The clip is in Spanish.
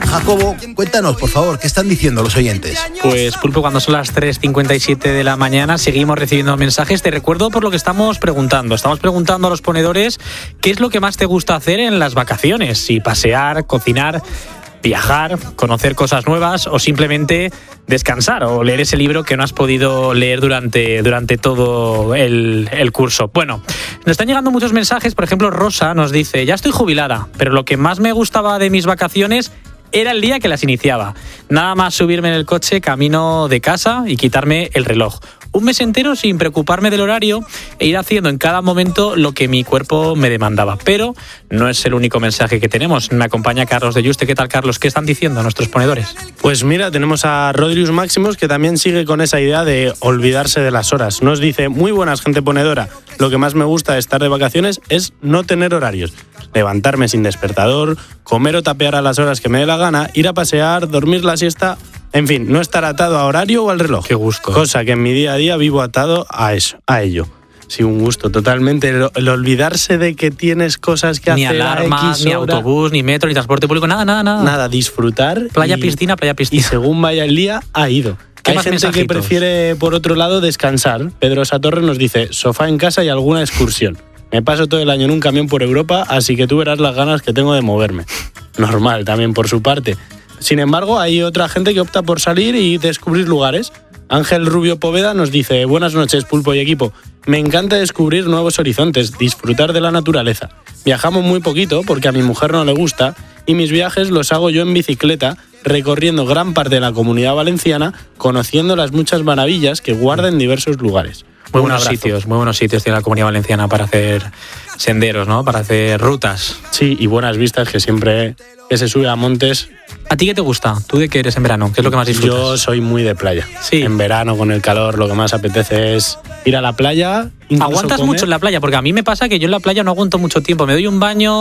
Jacobo, cuéntanos, por favor, ¿qué están diciendo los oyentes? Pues, Pulpo, cuando son las 3:57 de la mañana seguimos recibiendo mensajes. Te recuerdo por lo que estamos preguntando. Estamos preguntando a los ponedores qué es lo que más te gusta hacer en las vacaciones. Si pasear, cocinar, viajar, conocer cosas nuevas o simplemente descansar o leer ese libro que no has podido leer durante todo el curso. Bueno, nos están llegando muchos mensajes. Por ejemplo, Rosa nos dice: ya estoy jubilada, pero lo que más me gustaba de mis vacaciones era el día que las iniciaba. Nada más subirme en el coche camino de casa y quitarme el reloj. Un mes entero sin preocuparme del horario e ir haciendo en cada momento lo que mi cuerpo me demandaba. Pero no es el único mensaje que tenemos. Me acompaña Carlos de Yuste. ¿Qué tal, Carlos? ¿Qué están diciendo nuestros ponedores? Pues mira, tenemos a Rodrius Máximos, que también sigue con esa idea de olvidarse de las horas. Nos dice: muy buenas, gente ponedora. Lo que más me gusta de estar de vacaciones es no tener horarios. Levantarme sin despertador, comer o tapear a las horas que me dé la gana, ir a pasear, dormir la siesta. En fin, no estar atado a horario o al reloj. Qué gusto. Cosa que en mi día a día vivo atado a ello. Sí, un gusto totalmente. El olvidarse de que tienes cosas que ni hacer. Ni alarmas, ni autobús, ni metro, ni transporte público, nada. Nada, disfrutar. Playa, piscina. Y según vaya el día, ha ido. Hay gente que prefiere, por otro lado, descansar. Pedro Satorre nos dice: sofá en casa y alguna excursión. Me paso todo el año en un camión por Europa, así que tú verás las ganas que tengo de moverme. Normal, también por su parte. Sin embargo, hay otra gente que opta por salir y descubrir lugares. Ángel Rubio Poveda nos dice: buenas noches, Pulpo y equipo. Me encanta descubrir nuevos horizontes, disfrutar de la naturaleza. Viajamos muy poquito porque a mi mujer no le gusta y mis viajes los hago yo en bicicleta, recorriendo gran parte de la Comunidad Valenciana, conociendo las muchas maravillas que guarda en diversos lugares. Muy buenos sitios tiene la Comunidad Valenciana para hacer senderos, ¿no? Para hacer rutas. Sí, y buenas vistas, que siempre que se sube a montes. ¿A ti qué te gusta? ¿Tú de qué eres en verano? ¿Qué es lo que más disfrutas? Yo soy muy de playa. Sí. En verano, con el calor, lo que más apetece es ir a la playa. ¿Aguantas mucho en la playa? Porque a mí me pasa que yo en la playa no aguanto mucho tiempo. Me doy un baño